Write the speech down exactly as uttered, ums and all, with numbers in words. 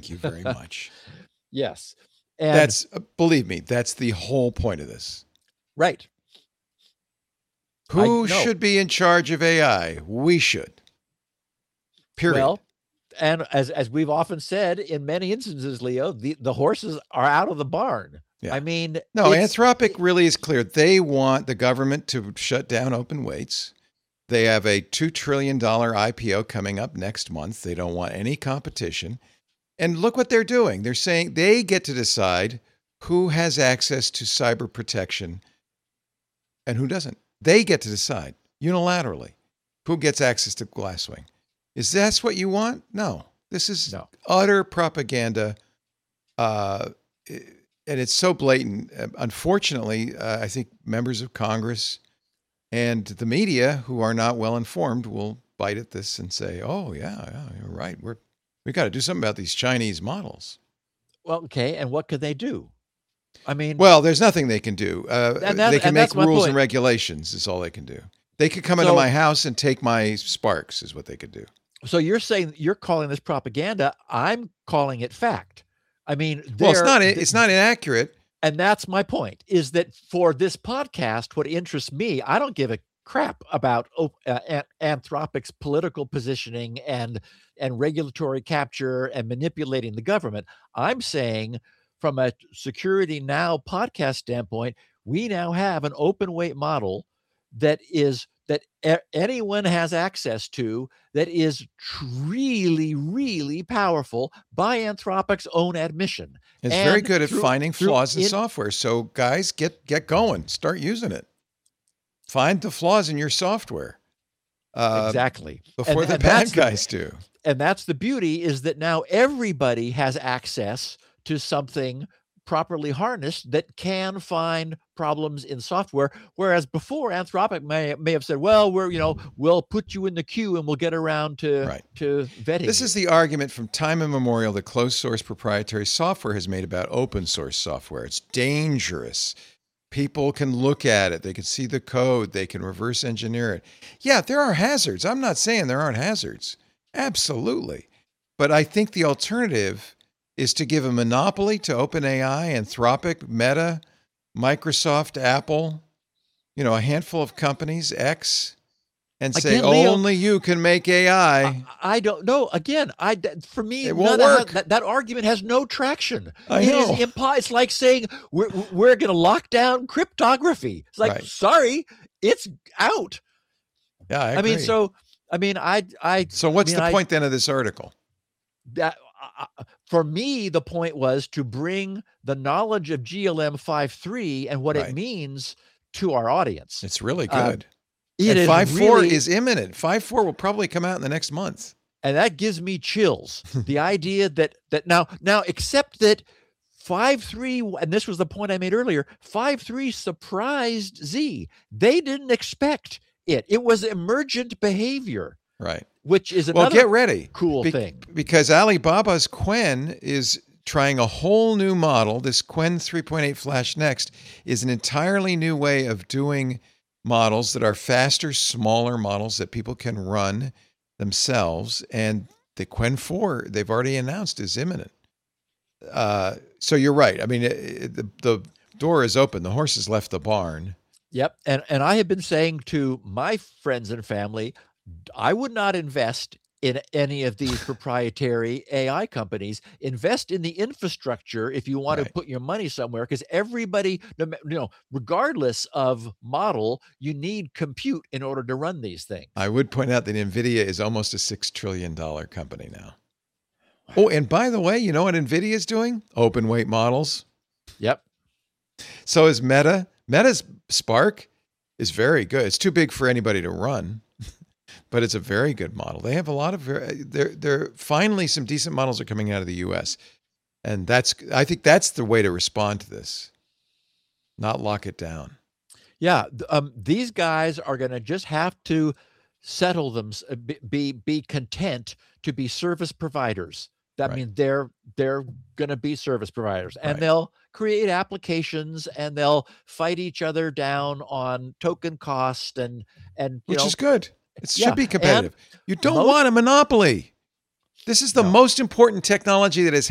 Thank you very much. Yes. And that's, uh, believe me, that's the whole point of this. Right. Who should be in charge of A I? We should. Period. Well, and as as we've often said in many instances, Leo, the, the horses are out of the barn. Yeah. I mean, no, Anthropic really is clear. They want the government to shut down open weights. They have a two trillion dollars I P O coming up next month. They don't want any competition. And look what they're doing. They're saying they get to decide who has access to cyber protection and who doesn't. They get to decide unilaterally who gets access to Glasswing. Is that what you want? No. This is no. utter propaganda. Uh, and it's so blatant. Unfortunately, uh, I think members of Congress and the media who are not well informed will bite at this and say, oh, yeah, yeah you're right. We're, we got to do something about these Chinese models. Well, okay. And what could they do? I mean, well, there's nothing they can do. Uh, and that, they can and make rules point. and regulations is all they can do. They could come so, into my house and take my Sparks is what they could do. So you're saying you're calling this propaganda. I'm calling it fact. I mean, well, it's not, it's not inaccurate. And that's my point, is that for this podcast, what interests me, I don't give a crap about uh, Anthropic's political positioning and, and regulatory capture and manipulating the government. I'm saying from a Security Now podcast standpoint, we now have an open weight model that is that a- anyone has access to, that is really, really powerful by Anthropic's own admission. It's and very good at through, finding flaws in, in software. So guys, get get going, start using it. Find the flaws in your software. Uh, exactly. Before and, the and bad guys the, do. And that's the beauty, is that now everybody has access to something properly harnessed that can find problems in software, whereas before Anthropic may may have said, well, we're you know we'll put you in the queue and we'll get around to right. to vetting. This you. is the argument from time immemorial that closed source proprietary software has made about open source software. It's dangerous. People can look at it, they can see the code, they can reverse engineer it. Yeah, there are hazards. I'm not saying there aren't hazards. Absolutely. But I think the alternative is to give a monopoly to OpenAI, Anthropic, Meta, Microsoft, Apple, you know, a handful of companies, X, and say again, Leo, only you can make A I. I, I don't know. Again, I for me, it won't work. That, that argument has no traction. I it know. Is implied. It's like saying we're we're going to lock down cryptography. It's like, right. sorry, it's out. Yeah, I, I mean, so I mean, I I. So what's I mean, the point I, then of this article? That. Uh, for me, the point was to bring the knowledge of G L M five point three and what right. it means to our audience. It's really good. Uh, and five point four really, is imminent. five point four will probably come out in the next month. And that gives me chills. The idea that that now, now, except that five point three, and this was the point I made earlier, five point three surprised Z. They didn't expect it. It was emergent behavior. Right. Which is another well, get ready. cool Be- thing. Because Alibaba's Qwen is trying a whole new model. This Qwen three point eight Flash Next is an entirely new way of doing models that are faster, smaller models that people can run themselves. And the Qwen four, they've already announced, is imminent. Uh, so you're right. I mean, it, it, the, the door is open. The horse has left the barn. Yep. And, and I have been saying to my friends and family, I would not invest in any of these proprietary A I companies. Invest in the infrastructure if you want right. to put your money somewhere, because everybody, you know, regardless of model, you need compute in order to run these things. I would point out that NVIDIA is almost a six trillion dollars company now. Oh, and by the way, you know what NVIDIA is doing? Open weight models. Yep. So is Meta. Meta's Spark is very good. It's too big for anybody to run. But it's a very good model. They have a lot of very, they're, they're finally some decent models are coming out of the U S. And that's, I think that's the way to respond to this. Not lock it down. Yeah. Um, these guys are going to just have to settle them, be, be content to be service providers. That right. means they're, they're going to be service providers, and right. they'll create applications and they'll fight each other down on token cost and, and, you Which know, is good. It yeah, should be competitive. You don't most, want a monopoly. This is the no. most important technology that has